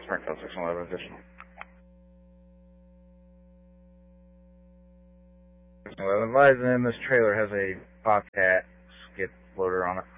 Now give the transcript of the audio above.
Springfield 611 additional. 611 advising this trailer has a Bobcat skid floater on it.